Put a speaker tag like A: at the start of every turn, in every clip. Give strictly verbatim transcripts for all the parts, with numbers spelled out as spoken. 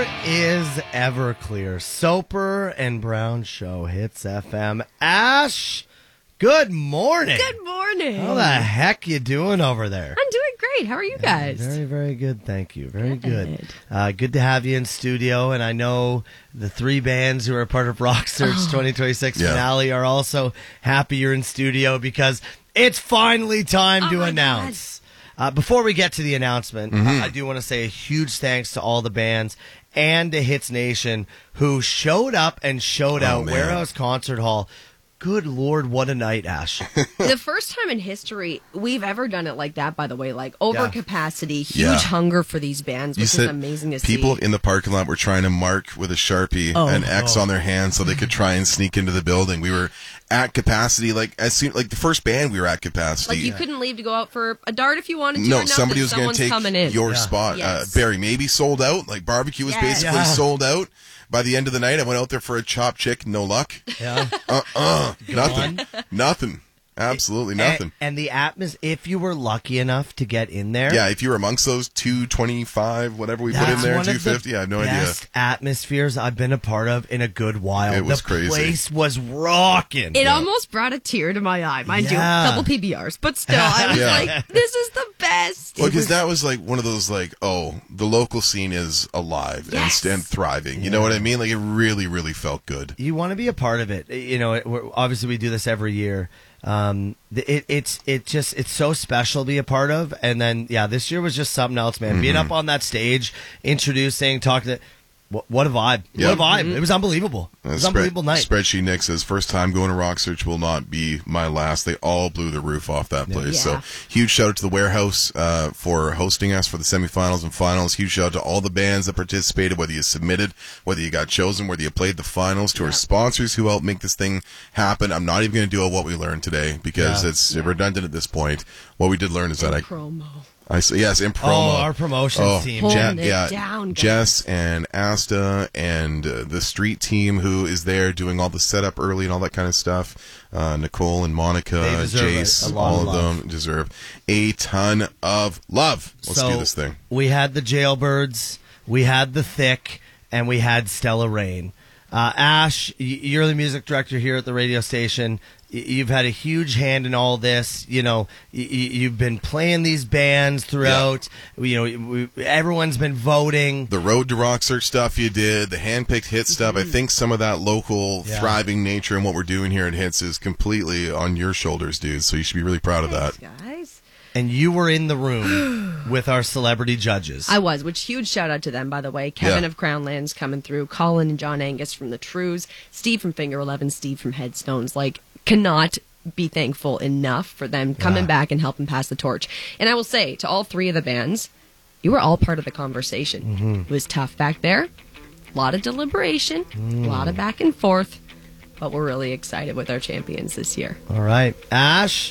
A: is Everclear. Soper and Brown Show hits F M. Ash, good morning.
B: Good morning.
A: How the heck you doing over there?
B: I'm doing great. How are you guys?
A: Yeah, very, very good. Thank you. Very good.
B: Good.
A: Uh, good to have you in studio. And I know the three bands who are part of Rock Search
B: Oh.
A: twenty twenty-six
C: Yeah.
A: finale are also happy you're in studio because it's finally time
B: Oh
A: to
B: my
A: announce. Uh, before we get to the announcement,
C: Mm-hmm.
A: I, I do want to say a huge thanks to all the bands and to Hits Nation who showed up and showed
C: Oh,
A: out
C: man.
A: Warehouse Concert Hall. Good Lord, what a night, Ash.
B: The first time in history we've ever done it like that, by the way, like over
A: Yeah.
B: capacity, huge
C: Yeah.
B: hunger for these bands,
C: You
B: which is
C: said
B: amazing to
C: people
B: see.
C: in the parking lot were trying to mark with a Sharpie
B: Oh.
C: an X
A: Oh.
C: on their hand so they could try and sneak into the building. We were at capacity, like as soon like the first band we were at capacity.
B: Like you couldn't leave to go out for a dart if you wanted to.
C: no,
B: or nothing.
C: somebody was going
B: Someone's
C: to take
B: coming in.
C: your
A: Yeah.
C: spot.
B: Yes.
C: Uh, Barry, maybe sold out. Like barbecue was
B: Yes.
C: basically
A: Yeah.
C: sold out. By the end of the night, I went out there for a chopped chicken. No luck.
A: Yeah.
C: Uh-uh. Nothing. Nothing. Absolutely nothing.
A: And, and the atmosphere, if you were lucky enough to get in there.
C: Yeah, if you were amongst those two twenty-five, whatever we put in
A: That's
C: there,
A: one
C: two
A: of the
C: fifty, I have no idea.
A: best atmospheres I've been a part of in a good while.
C: It was
A: the
C: crazy.
A: place was rocking.
B: It
C: Yeah.
B: almost brought a tear to my eye, mind
A: Yeah.
B: you. Couple P B Rs, but still, I was
C: Yeah.
B: like, "This is the best."
C: Well, because that was like one of those like, oh, the local scene is alive
B: Yes.
C: and, and thriving. You know what I mean? Like it really, really felt good.
A: You want to be a part of it. You know, it, we're, obviously we do this every year. Um, the- it, it's it just it's so special to be a part of. And then yeah, this year was just something else, man. Being
C: Mm-hmm.
A: up on that stage, introducing, talking to. What, what a vibe!
C: Yeah.
A: What a vibe! It was unbelievable. It
C: Uh,
A: was
C: spread-
A: unbelievable night.
C: Spreadsheet Nick says, first time going to Rock Search will not be my last. They all blew the roof off that place.
B: Yeah.
C: So huge shout out to the Warehouse uh, for hosting us for the semifinals and finals. Huge shout out to all the bands that participated, whether you submitted, whether you got chosen, whether you played the finals, to our sponsors who helped make this thing happen. I'm not even going to do a what we learned today because
A: Yeah.
C: it's redundant at this point. What we did learn is that I
B: promo.
C: I s- yes, in promo.
A: Oh, our promotions
C: Oh,
A: team.
B: Holding
C: Je-
B: it
C: yeah,
B: down, guys.
C: Jess and Asta and uh, the street team who is there doing all the setup early and all that kind of stuff. Uh, Nicole and
A: They
C: Monica,
A: deserve
C: Jace,
A: a- a lot
C: all
A: of
C: of
A: love.
C: them deserve a ton of love. Let's
A: so
C: do this thing.
A: We had the Jailbirds, we had the Thick, and we had Stella Rain. Uh, Ash, y- you're the music director here at the radio station. Y- You've had a huge hand in all this. You know, y- y- you've been playing these bands throughout. You know, we, everyone's been voting.
C: The Road to Rock Search stuff you did, the handpicked hit stuff. I think some of that local
A: Yeah.
C: thriving nature and what we're doing here at Hits is completely on your shoulders, dude. So you should be really proud of that.
B: Thanks, guys.
A: And you were in the room with our celebrity judges.
B: I was, which huge shout out to them, by the way. Kevin
C: Yeah.
B: of Crownlands coming through, Colin and John Angus from the Trues, Steve from Finger eleven, Steve from Headstones. Like, cannot be thankful enough for them coming
A: Yeah.
B: back and helping pass the torch. And I will say to all three of the bands, you were all part of the conversation.
A: Mm-hmm.
B: It was tough back there, a lot of deliberation,
A: Mm.
B: a lot of back and forth, but we're really excited with our champions this year.
A: All right. Ash,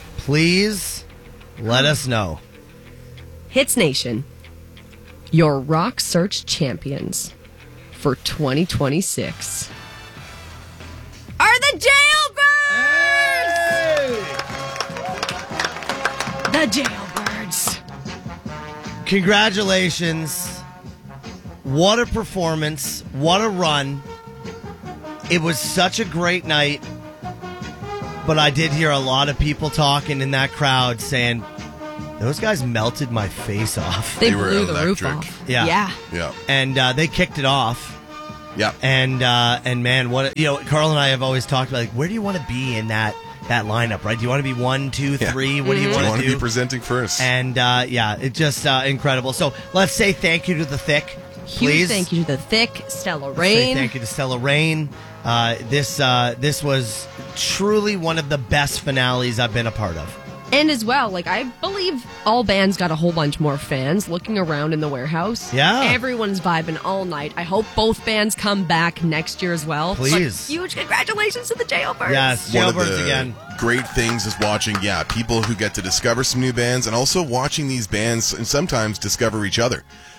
A: please let us know.
B: Hits Nation, your Rock Search champions for twenty twenty-six are the Jailbirds! The Jailbirds.
A: Congratulations. What a performance. What a run. It was such a great night. But I did hear a lot of people talking in that crowd saying, those guys melted my face off.
B: They,
C: They were
B: blew the roof
C: electric.
B: off.
A: Yeah.
B: Yeah.
C: Yeah.
A: And uh, they kicked it off.
C: Yeah.
A: And uh, and man, what you know, Carl and I have always talked about, like, where do you want to be in that that lineup, right? Do you want to be one, two,
C: Yeah.
A: three? What do you
C: Do you
A: want
C: want
A: to
C: to
A: do?
C: be presenting first?
A: And uh, yeah, it's just uh, incredible. So let's say thank you to the Thick,
B: Huge
A: please.
B: thank you to the Thick, Stella
A: Say
B: Rain.
A: thank you to Stella Rain. Uh, this uh, this was truly one of the best finales I've been a part of.
B: And as well, like, I believe all bands got a whole bunch more fans looking around in the warehouse.
A: Yeah.
B: Everyone's vibing all night. I hope both bands come back next year as well.
A: Please.
B: But huge congratulations to the Jailbirds.
A: Yes,
C: One of
A: Jailbirds
C: the
A: again.
C: great things is watching, yeah, people who get to discover some new bands and also watching these bands and sometimes discover each other.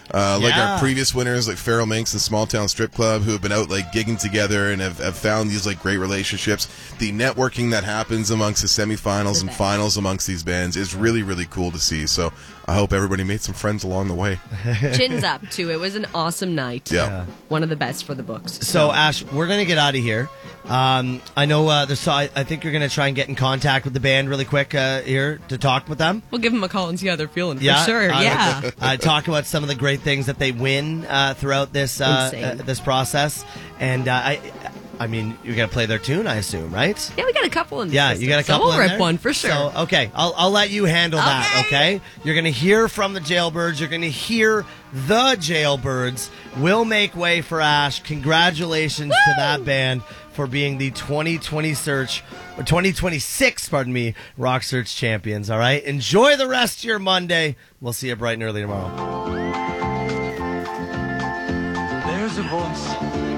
C: Uh, like
A: Yeah.
C: our previous winners, like Feral Minx and Small Town Strip Club, who have been out like gigging together and have, have found these like great relationships. The networking that happens amongst the semifinals and finals amongst these bands is really, really cool to see. So I hope everybody made some friends along the way.
B: Chins up, too. It was an awesome night.
C: Yeah.
A: Yeah.
B: One of the best for the books.
A: So, Ash, we're going to get out of here. Um, I know uh, there's, so I, I think you're going to try and get in contact with the band really quick uh, here to talk with them.
B: We'll give them a call and see how they're feeling.
A: Yeah,
B: For sure,
A: uh,
B: yeah.
A: uh, talk about some of the great things that they win uh, throughout this uh,
B: Insane.
A: uh, this process, and uh, I, I mean, you're gonna play their tune, I assume, right?
B: Yeah, we got a couple in the
A: Yeah,
B: system,
A: you got a
B: so
A: couple.
B: we'll
A: in
B: rip
A: there?
B: one for sure.
A: So, okay, I'll I'll let you handle that.
B: Okay.
A: Okay, you're gonna hear from the Jailbirds. You're gonna hear the Jailbirds. Will make way for Ash. Congratulations
B: Woo!
A: to that band for being the twenty twenty search, or twenty twenty-six, pardon me, Rock Search champions. All right, enjoy the rest of your Monday. We'll see you bright and early tomorrow.
D: There's a voice